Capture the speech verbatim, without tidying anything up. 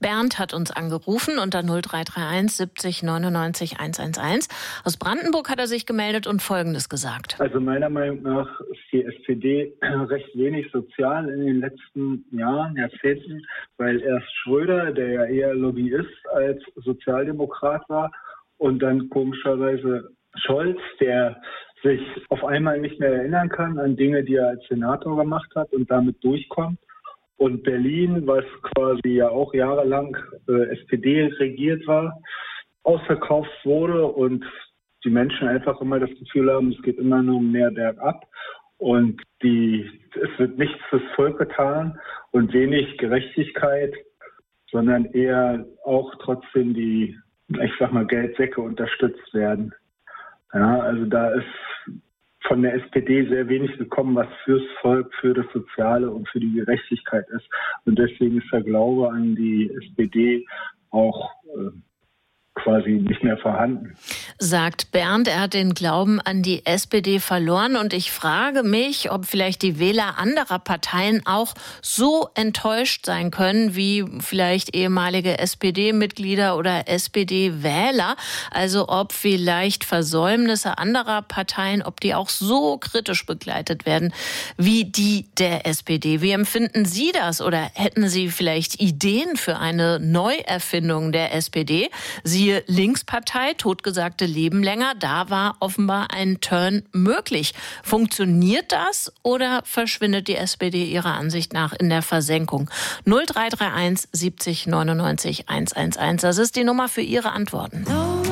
Bernd hat uns angerufen unter null drei drei eins siebzig neunundneunzig hundertelf. Aus Brandenburg hat er sich gemeldet und Folgendes gesagt. Also meiner Meinung nach ist die S P D recht wenig sozial in den letzten Jahren, Jahrzehnten, weil erst Schröder, der ja eher Lobbyist als Sozialdemokrat war, und dann komischerweise Scholz, der sich auf einmal nicht mehr erinnern kann an Dinge, die er als Senator gemacht hat und damit durchkommt. Und Berlin, was quasi ja auch jahrelang äh, S P D regiert war, ausverkauft wurde und die Menschen einfach immer das Gefühl haben, es geht immer nur mehr bergab und die, es wird nichts fürs Volk getan und wenig Gerechtigkeit, sondern eher auch trotzdem die, ich sag mal, Geldsäcke unterstützt werden. Ja, also da ist von der S P D sehr wenig gekommen, was fürs Volk, für das Soziale und für die Gerechtigkeit ist. Und deswegen ist der Glaube an die S P D auch äh, quasi nicht mehr vorhanden. Sagt Bernd, er hat den Glauben an die S P D verloren. Und ich frage mich, ob vielleicht die Wähler anderer Parteien auch so enttäuscht sein können, wie vielleicht ehemalige S P D-Mitglieder oder S P D-Wähler. Also ob vielleicht Versäumnisse anderer Parteien, ob die auch so kritisch begleitet werden wie die der S P D. Wie empfinden Sie das? Oder hätten Sie vielleicht Ideen für eine Neuerfindung der S P D? Sie Linkspartei, totgesagte Leben länger, da war offenbar ein Turn möglich. Funktioniert das oder verschwindet die S P D Ihrer Ansicht nach in der Versenkung? null drei drei eins siebzig neunundneunzig hundertelf. Das ist die Nummer für Ihre Antworten.